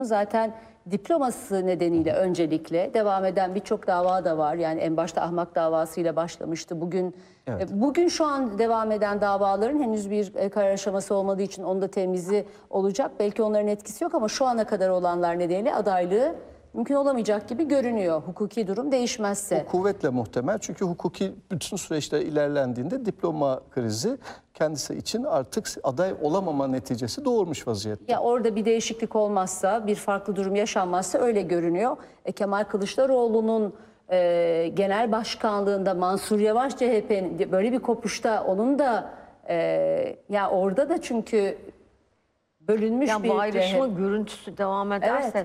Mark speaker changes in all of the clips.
Speaker 1: Zaten diploması nedeniyle öncelikle devam eden birçok dava da var. Yani en başta ahmak davasıyla başlamıştı. Bugün şu an devam eden davaların henüz bir karar aşaması olmadığı için onda temizi olacak. Belki onların etkisi yok ama şu ana kadar olanlar nedeniyle adaylığı mümkün olamayacak gibi görünüyor. Hukuki durum değişmezse.
Speaker 2: O kuvvetle muhtemel, çünkü hukuki bütün süreçler ilerlendiğinde diploma krizi kendisi için artık aday olamama neticesi doğurmuş vaziyette.
Speaker 1: Ya orada bir değişiklik olmazsa, bir farklı durum yaşanmazsa öyle görünüyor. Kemal Kılıçdaroğlu'nun genel başkanlığında Mansur Yavaş CHP'nin böyle bir kopuşta onun da ya orada da çünkü bölünmüş
Speaker 3: ya
Speaker 1: bir
Speaker 3: bu ayrışma
Speaker 1: CHP.
Speaker 3: görüntüsü devam ederse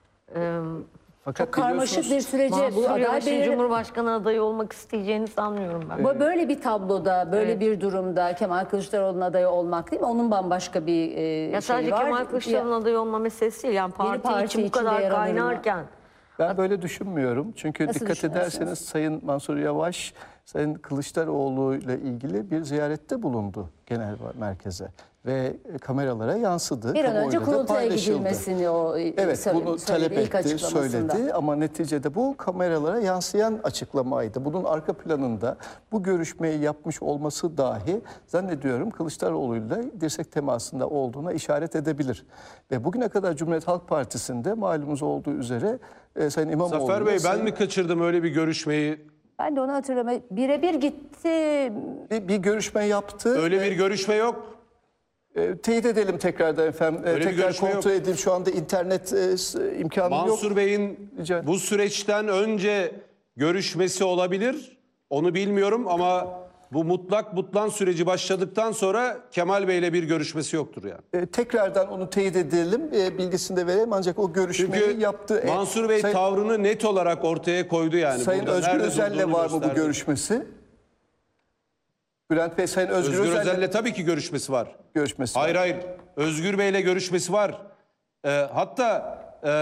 Speaker 2: Fakat
Speaker 1: çok karmaşık bir sürece bu
Speaker 3: Mansur
Speaker 1: aday
Speaker 3: Yavaş'ın Cumhurbaşkanı adayı olmak isteyeceğini sanmıyorum ben.
Speaker 1: Böyle bir tabloda, böyle bir durumda Kemal Kılıçdaroğlu'nun adayı olmak değil mi? Onun bambaşka bir
Speaker 3: Ya sadece
Speaker 1: var.
Speaker 3: Kemal Kılıçdaroğlu'nun adayı olma meselesi değil. Yani parti için bu kadar
Speaker 1: yer alır mı?
Speaker 3: kaynarken.
Speaker 2: Ben böyle düşünmüyorum. Çünkü
Speaker 1: Nasıl
Speaker 2: dikkat
Speaker 1: düşünüyorsunuz?
Speaker 2: ederseniz Sayın Mansur Yavaş, Sayın Kılıçdaroğlu ile ilgili bir ziyarette bulundu genel merkeze. Ve kameralara yansıdı.
Speaker 1: Bir an önce
Speaker 2: kamuoyuyla da
Speaker 1: kurultaya
Speaker 2: paylaşıldı.
Speaker 1: gidilmesini
Speaker 2: Evet, bunu talep
Speaker 1: ilk
Speaker 2: etti,
Speaker 1: açıklamasında.
Speaker 2: söyledi ama neticede bu kameralara yansıyan açıklamaydı. Bunun arka planında bu görüşmeyi yapmış olması dahi zannediyorum Kılıçdaroğlu'yla dirsek temasında olduğuna işaret edebilir. Ve bugüne kadar Cumhuriyet Halk Partisi'nde malumunuz olduğu üzere Sayın İmamoğlu...
Speaker 4: Zafer Bey, ben mi kaçırdım öyle bir görüşmeyi?
Speaker 1: Ben de onu hatırlamıyorum. Birebir gitti.
Speaker 2: Bir görüşme yaptı.
Speaker 4: Öyle bir görüşme yok.
Speaker 2: Teyit edelim tekrardan efendim.
Speaker 4: Öyle bir
Speaker 2: Tekrar
Speaker 4: görüşme
Speaker 2: kontrol
Speaker 4: yok.
Speaker 2: edeyim. Şu anda internet imkanı yok.
Speaker 4: Mansur Bey'in
Speaker 2: Rica ederim.
Speaker 4: bu süreçten önce görüşmesi olabilir. Onu bilmiyorum ama bu mutlak butlan süreci başladıktan sonra Kemal Bey'le bir görüşmesi yoktur yani.
Speaker 2: Tekrardan onu teyit edelim. Bilgisini de verelim. Ancak o görüşmeyi
Speaker 4: Çünkü
Speaker 2: yaptı.
Speaker 4: Mansur Bey tavrını net olarak ortaya koydu yani.
Speaker 2: Sayın
Speaker 4: Burada
Speaker 2: Özgür
Speaker 4: nerede
Speaker 2: Özel'le
Speaker 4: durduğunu
Speaker 2: var mı bu
Speaker 4: gösterdi.
Speaker 2: görüşmesi? Bülent Bey, Sayın Özgür
Speaker 4: Özgür
Speaker 2: Özel'le
Speaker 4: Özel'le tabii ki görüşmesi var.
Speaker 2: görüşmesi
Speaker 4: Hayır
Speaker 2: var.
Speaker 4: hayır. Özgür Bey'le görüşmesi var. Hatta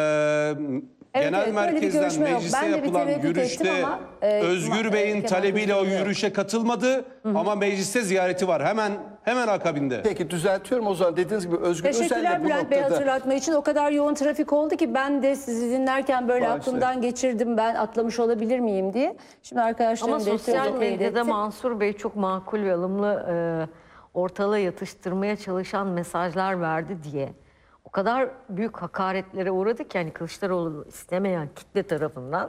Speaker 4: genel
Speaker 1: evet, böyle bir
Speaker 4: merkezden
Speaker 1: görüşme yok.
Speaker 4: meclise
Speaker 1: Ben de bir
Speaker 4: yapılan
Speaker 1: tereddüt ettim
Speaker 4: yürüyüşte
Speaker 1: ama,
Speaker 4: Özgür Bey'in
Speaker 1: Kemal
Speaker 4: talebiyle o
Speaker 1: Kılıçdaroğlu yok.
Speaker 4: yürüyüşe katılmadı ama mecliste ziyareti var. Hemen akabinde.
Speaker 2: Peki, düzeltiyorum o zaman. Dediğiniz gibi Özgür Özel'le
Speaker 1: Teşekkürler
Speaker 2: bu
Speaker 1: Bülent Bey
Speaker 2: noktada...
Speaker 1: hatırlatma için. O kadar yoğun trafik oldu ki ben de sizi dinlerken böyle
Speaker 2: Bağışlayın.
Speaker 1: aklımdan geçirdim. Ben atlamış olabilir miyim diye. Şimdi arkadaşlarım
Speaker 3: Ama
Speaker 1: da
Speaker 3: sosyal
Speaker 1: teyit
Speaker 3: medyada
Speaker 1: etti.
Speaker 3: Mansur Bey çok makul ve ılımlı ortalığı yatıştırmaya çalışan mesajlar verdi diye o kadar büyük hakaretlere uğradı ki, yani Kılıçdaroğlu istemeyen kitle tarafından.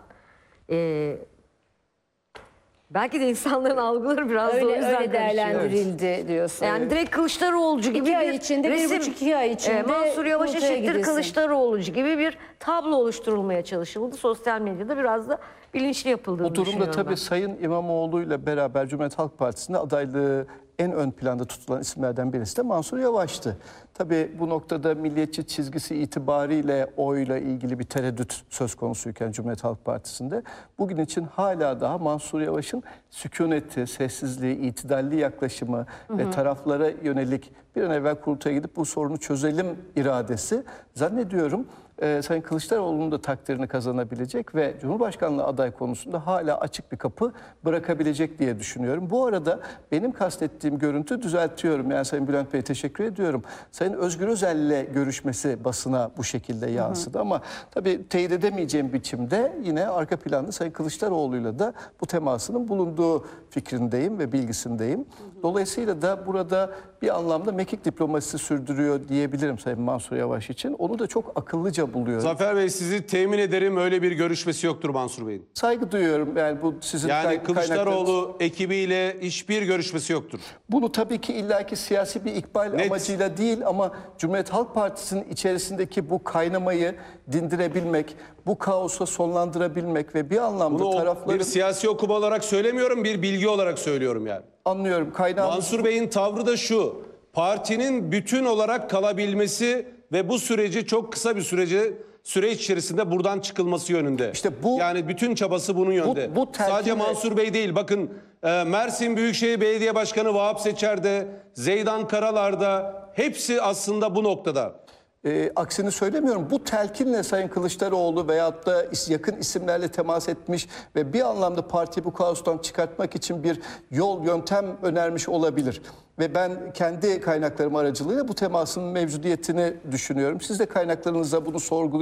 Speaker 3: Belki de insanların algıları biraz da o yüzden
Speaker 1: Öyle değerlendirildi diyorsun.
Speaker 3: Yani direkt Kılıçdaroğlu'cu gibi
Speaker 1: İki ay
Speaker 3: bir
Speaker 1: içinde,
Speaker 3: resim.
Speaker 1: 1,5-2 ay içinde
Speaker 3: Mansur Yavaş
Speaker 1: kurultaya
Speaker 3: eşittir
Speaker 1: gidilsin.
Speaker 3: Kılıçdaroğlu'cu gibi bir tablo oluşturulmaya çalışıldı. Sosyal medyada biraz da bilinçli yapıldığını
Speaker 2: Bu durumda
Speaker 3: düşünüyorum
Speaker 2: tabii
Speaker 3: ben.
Speaker 2: Sayın İmamoğlu ile beraber Cumhuriyet Halk Partisi'nde adaylığı en ön planda tutulan isimlerden birisi de Mansur Yavaş'tı. Tabii bu noktada milliyetçi çizgisi itibariyle oyla ilgili bir tereddüt söz konusuyken Cumhuriyet Halk Partisi'nde bugün için hala daha Mansur Yavaş'ın sükuneti, sessizliği, itidalli yaklaşımı ve taraflara yönelik bir an evvel kurultaya gidip bu sorunu çözelim iradesi zannediyorum Sayın Kılıçdaroğlu'nun da takdirini kazanabilecek ve Cumhurbaşkanlığı aday konusunda hala açık bir kapı bırakabilecek diye düşünüyorum. Bu arada benim kastettiğim görüntü, düzeltiyorum. Yani Sayın Bülent Bey, teşekkür ediyorum. Sayın Özgür Özel'le görüşmesi basına bu şekilde yansıdı ama tabii teyit edemeyeceğim biçimde yine arka planda Sayın Kılıçdaroğlu'yla da bu temasının bulunduğu fikrindeyim ve bilgisindeyim. Dolayısıyla da burada bir anlamda mekik diplomasisi sürdürüyor diyebilirim Sayın Mansur Yavaş için. Onu da çok akıllıca buluyorum.
Speaker 4: Zafer Bey, sizi temin ederim, öyle bir görüşmesi yoktur Mansur Bey'in.
Speaker 2: Saygı duyuyorum. Yani bu sizin
Speaker 4: Yani Kılıçdaroğlu
Speaker 2: kaynaklarınız.
Speaker 4: ekibiyle hiçbir görüşmesi yoktur.
Speaker 2: Bunu tabii ki illaki siyasi bir ikbal
Speaker 4: Net.
Speaker 2: amacıyla değil ama Cumhuriyet Halk Partisi'nin içerisindeki bu kaynamayı dindirebilmek, bu kaosa sonlandırabilmek ve bir anlamda
Speaker 4: Bunu
Speaker 2: tarafların...
Speaker 4: bir siyasi okuma olarak söylemiyorum, bir bilgi olarak söylüyorum yani.
Speaker 2: Anlıyorum. Kaynağımız...
Speaker 4: Mansur Bey'in tavrı da şu: partinin bütün olarak kalabilmesi ve bu süreci çok kısa bir süre içerisinde buradan çıkılması yönünde.
Speaker 2: İşte bu,
Speaker 4: yani bütün çabası bunun yönünde.
Speaker 2: bu telkinle...
Speaker 4: Sadece Mansur Bey değil. Bakın Mersin Büyükşehir Belediye Başkanı Vahap Seçer'de, Zeydan Karalar'da, hepsi aslında bu noktada.
Speaker 2: Aksini söylemiyorum. Bu telkinle Sayın Kılıçdaroğlu veyahut da yakın isimlerle temas etmiş ve bir anlamda partiyi bu kaostan çıkartmak için bir yol, yöntem önermiş olabilir. Ve ben kendi kaynaklarım aracılığıyla bu temasın mevcudiyetini düşünüyorum. Siz de kaynaklarınızla bunu sorgulayın.